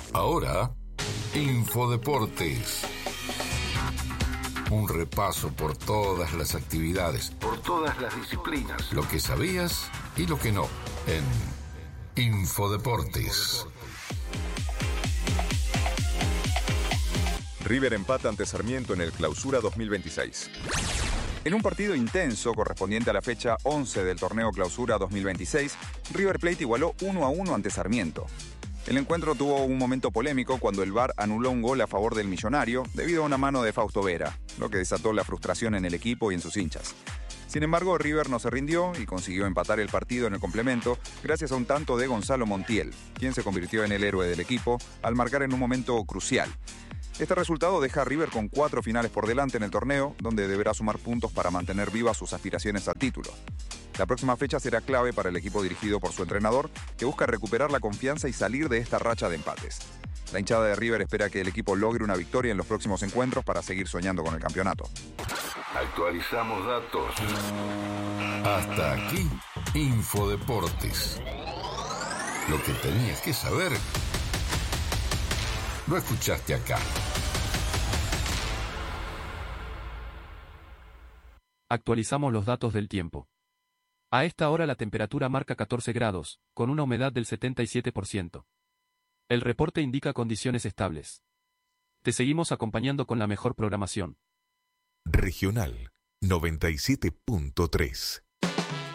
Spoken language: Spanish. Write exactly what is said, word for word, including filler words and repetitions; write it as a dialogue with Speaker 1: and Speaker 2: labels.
Speaker 1: Ahora, Infodeportes. Un repaso por todas las actividades, por todas las disciplinas, lo que sabías y lo que no, en Infodeportes.
Speaker 2: River empata ante Sarmiento en el Clausura dos mil veintiséis. En un partido intenso correspondiente a la fecha once del torneo Clausura dos mil veintiséis, River Plate igualó uno a uno ante Sarmiento. El encuentro tuvo un momento polémico cuando el V A R anuló un gol a favor del millonario debido a una mano de Fausto Vera, lo que desató la frustración en el equipo y en sus hinchas. Sin embargo, River no se rindió y consiguió empatar el partido en el complemento gracias a un tanto de Gonzalo Montiel, quien se convirtió en el héroe del equipo al marcar en un momento crucial. Este resultado deja a River con cuatro finales por delante en el torneo, donde deberá sumar puntos para mantener vivas sus aspiraciones al título. La próxima fecha será clave para el equipo dirigido por su entrenador, que busca recuperar la confianza y salir de esta racha de empates. La hinchada de River espera que el equipo logre una victoria en los próximos encuentros para seguir soñando con el campeonato.
Speaker 1: Actualizamos datos. Hasta aquí, Infodeportes. Lo que tenías que saber, lo escuchaste acá.
Speaker 3: Actualizamos los datos del tiempo. A esta hora la temperatura marca catorce grados, con una humedad del setenta y siete por ciento. El reporte indica condiciones estables. Te seguimos acompañando con la mejor programación.
Speaker 4: Regional noventa y siete punto tres.